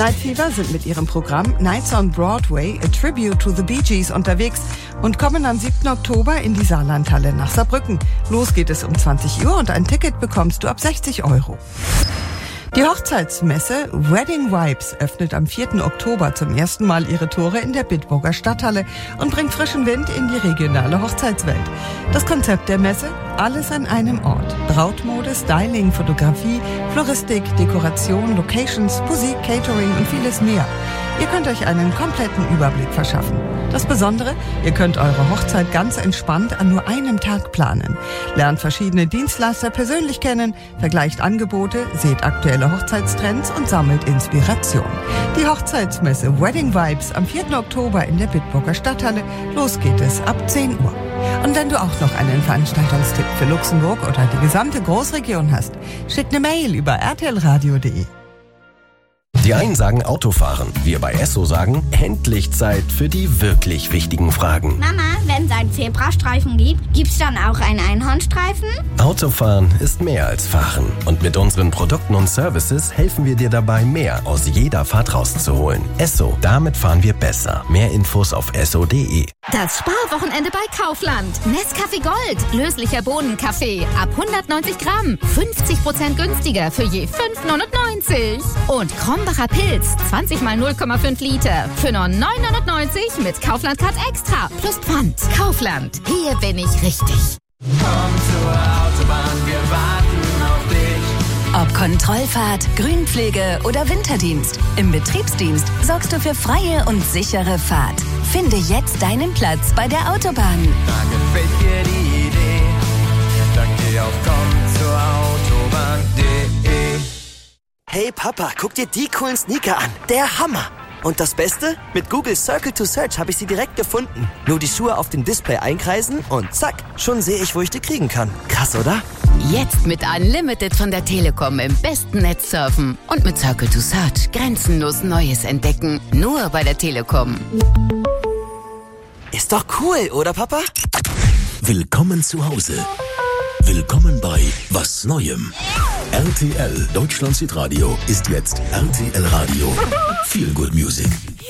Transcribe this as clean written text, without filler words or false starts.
Night Fever sind mit ihrem Programm Nights on Broadway, a Tribute to the Bee Gees unterwegs und kommen am 7. Oktober in die Saarlandhalle nach Saarbrücken. Los geht es um 20 Uhr und ein Ticket bekommst du ab 60 €. Die Hochzeitsmesse Wedding Vibes öffnet am 4. Oktober zum ersten Mal ihre Tore in der Bitburger Stadthalle und bringt frischen Wind in die regionale Hochzeitswelt. Das Konzept der Messe? Alles an einem Ort. Brautmode, Styling, Fotografie, Floristik, Dekoration, Locations, Musik, Catering und vieles mehr. Ihr könnt euch einen kompletten Überblick verschaffen. Das Besondere, ihr könnt eure Hochzeit ganz entspannt an nur einem Tag planen. Lernt verschiedene Dienstleister persönlich kennen, vergleicht Angebote, seht aktuelle Hochzeitstrends und sammelt Inspiration. Die Hochzeitsmesse Wedding Vibes am 4. Oktober in der Bitburger Stadthalle. Los geht es ab 10 Uhr. Und wenn du auch noch einen Veranstaltungstipp für Luxemburg oder die gesamte Großregion hast, schick eine Mail über rtlradio.de. Die einen sagen Autofahren, wir bei Esso sagen, endlich Zeit für die wirklich wichtigen Fragen. Mama, wenn es einen Zebrastreifen gibt, gibt's dann auch einen Einhornstreifen? Autofahren ist mehr als Fahren. Und mit unseren Produkten und Services helfen wir dir dabei, mehr aus jeder Fahrt rauszuholen. Esso, damit fahren wir besser. Mehr Infos auf esso.de. Das Sparwochenende bei Kaufland. Nescafé Gold, löslicher Bohnenkaffee, ab 190 Gramm, 50% günstiger für je 5,99. Und Krombacher Pilz, 20 mal 0,5 Liter, für nur 9,99 mit Kaufland-Card Extra, plus Pfand. Kaufland, hier bin ich richtig. Komm zur Autobahn, wir warten auf dich. Ob Kontrollfahrt, Grünpflege oder Winterdienst, im Betriebsdienst sorgst du für freie und sichere Fahrt. Finde jetzt deinen Platz bei der Autobahn. Da gefällt dir die Idee, dann geh auf kommzurautobahn.de. Hey Papa, guck dir die coolen Sneaker an. Der Hammer. Und das Beste? Mit Google Circle to Search habe ich sie direkt gefunden. Nur die Schuhe auf dem Display einkreisen und zack, schon sehe ich, wo ich die kriegen kann. Krass, oder? Jetzt mit Unlimited von der Telekom im besten Netz surfen und mit Circle to Search grenzenlos Neues entdecken. Nur bei der Telekom. Ist doch cool, oder Papa? Willkommen zu Hause. Willkommen bei Was Neuem. RTL Deutschland Hitradio ist jetzt RTL Radio. Feel Good Music.